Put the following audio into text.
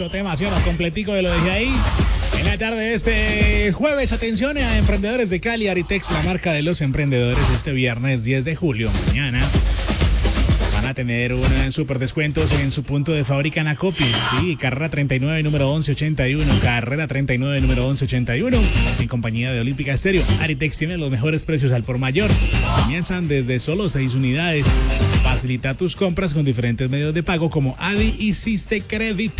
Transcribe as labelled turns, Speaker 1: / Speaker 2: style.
Speaker 1: otro tema, ¿sí o no? Completico de lo dejé ahí. En la tarde de este jueves, atención a emprendedores de Cali, Aritex, la marca de los emprendedores, este viernes 10 de julio, mañana. Van a tener un super descuentos en su punto de fábrica en Acopi. Sí, carrera 39, número 1181. Carrera 39, número 1181. En compañía de Olímpica Estéreo. Aritex tiene los mejores precios al por mayor. Comienzan desde solo 6 unidades. Facilita tus compras con diferentes medios de pago como Adi y Siste Credit.